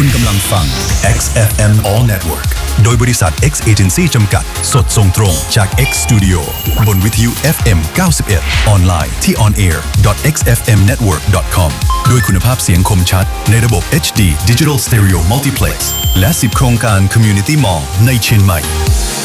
คุณกำลังฟัง XFM All Network โดยบริษัท X Agency จำกัดสดส่งตรงจาก X Studio บนวิทยุ FM 91 ออนไลน์ที่ onair.xfmnetwork.com ด้วยคุณภาพเสียงคมชัดในระบบ HD Digital Stereo Multiplex และ10โครงการ Community Mall ในเชียงใหม่